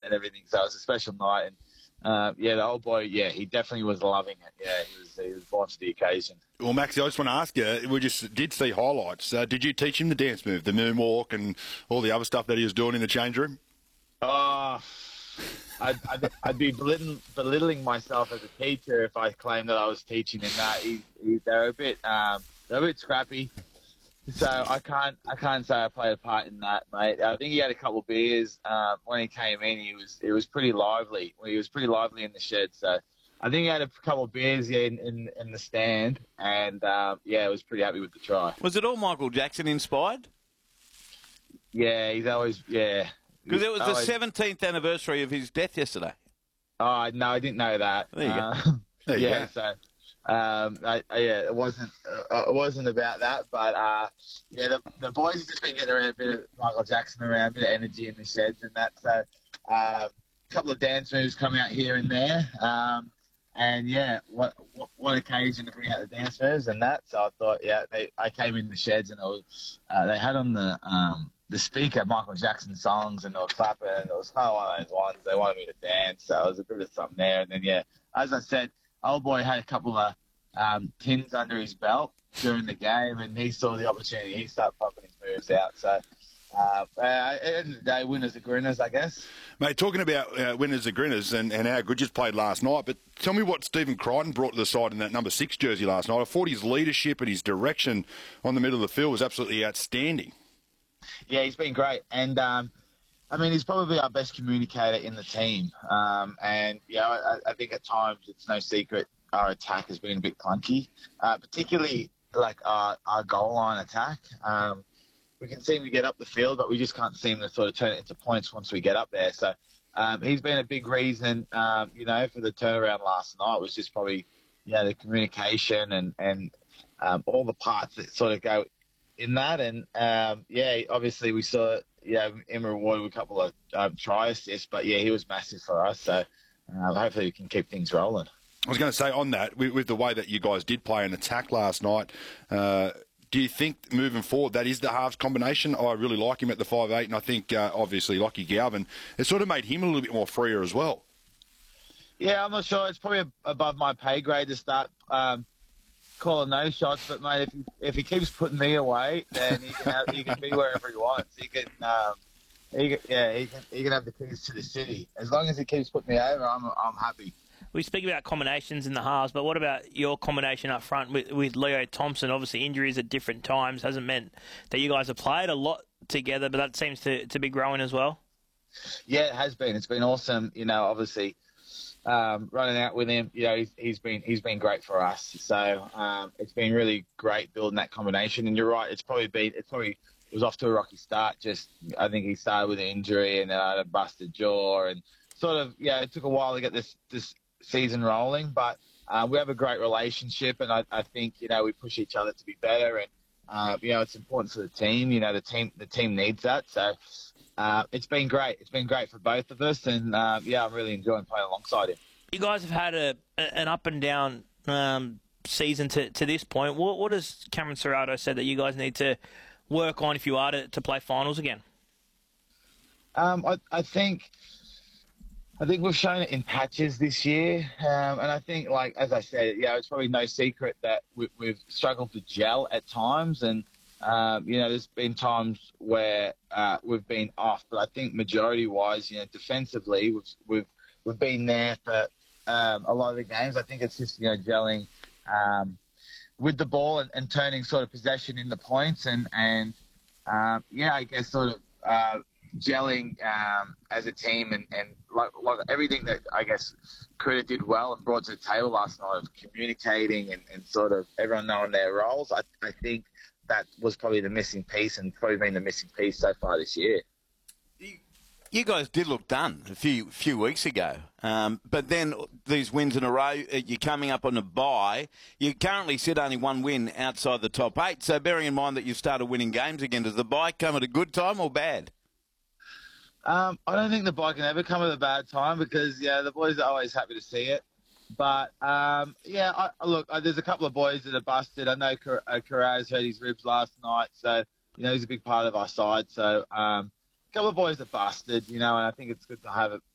and everything. So it was a special night. And the old boy, he definitely was loving it. Yeah, he was born to the occasion. Well, Maxie, I just want to ask you, we just did see highlights. Did you teach him the dance move, the moonwalk, and all the other stuff that he was doing in the change room? Oh, I'd be belittling myself as a teacher if I claimed that I was teaching him that. They're a bit scrappy. So I can't say I played a part in that, mate. I think he had a couple of beers when he came in. He was pretty lively. He was pretty lively in the shed. So I think he had a couple of beers in the stand, and I was pretty happy with the try. Was it all Michael Jackson inspired? Yeah, he's always Because it was the 17th anniversary of his death yesterday. Oh no, I didn't know that. There you go. There you go. So. It wasn't about that, but the boys have just been getting around a bit of Michael Jackson around, a bit of energy in the sheds and that. So a couple of dance moves come out here and there, what occasion to bring out the dance moves and that. So I thought, I came in the sheds and they had on the speaker Michael Jackson songs and they were clapping and it was kind of one of those ones they wanted me to dance. So it was a bit of something there, and then as I said. Old boy had a couple of tins under his belt during the game, and he saw the opportunity. He started pumping his moves out. So, at the end of the day, winners are grinners, I guess. Mate, talking about winners are grinners and how good you played last night, but tell me what Stephen Crichton brought to the side in that number 6 jersey last night. I thought his leadership and his direction on the middle of the field was absolutely outstanding. Yeah, he's been great. And, he's probably our best communicator in the team. I think at times it's no secret our attack has been a bit clunky, particularly like our goal line attack. We can seem to get up the field, but we just can't seem to sort of turn it into points once we get up there. So he's been a big reason, for the turnaround last night was just probably, the communication and all the parts that sort of go in that. And, obviously we saw him rewarded with a couple of try assists, but he was massive for us. So hopefully we can keep things rolling. I was going to say on that, with the way that you guys did play an attack last night, do you think moving forward that is the halves combination? I really like him at the 5'8", and I think obviously Lockie Galvin, it sort of made him a little bit more freer as well. Yeah, I'm not sure. It's probably above my pay grade to start calling those shots, but mate, if he keeps putting me away, then he can be wherever he wants. He can have the keys to the city. As long as he keeps putting me over, I'm happy. We speak about combinations in the halves, but what about your combination up front with Leo Thompson? Obviously, injuries at different times hasn't meant that you guys have played a lot together, but that seems to be growing as well. Yeah, it has been. It's been awesome. Obviously. Running out with him, he's been great for us. So it's been really great building that combination. And you're right, it was off to a rocky start. I think he started with an injury and then I had a busted jaw and sort of it took a while to get this season rolling. But we have a great relationship, and I think we push each other to be better. And it's important for the team. The team needs that. So. It's been great. It's been great for both of us, and I'm really enjoying playing alongside him. You guys have had an up and down season to this point. What has Cameron Serrato said that you guys need to work on if you are to play finals again? I think we've shown it in patches this year, and I think, as I said, it's probably no secret that we've struggled to gel at times, and there's been times where we've been off, but I think majority-wise, defensively, we've been there for a lot of the games. I think it's just gelling with the ball and turning sort of possession into points, and I guess sort of gelling as a team and like everything that I guess Critter did well and brought to the table last night of communicating and sort of everyone knowing their roles. I think that was probably the missing piece and probably been the missing piece so far this year. You guys did look done a few weeks ago, but then these wins in a row, you're coming up on a bye. You currently sit only one win outside the top 8, so bearing in mind that you've started winning games again, does the bye come at a good time or bad? I don't think the bye can ever come at a bad time because, the boys are always happy to see it. But, look, there's a couple of boys that are busted. I know Carraz hurt his ribs last night, so, he's a big part of our side. So, a couple of boys are busted, and I think it's good to have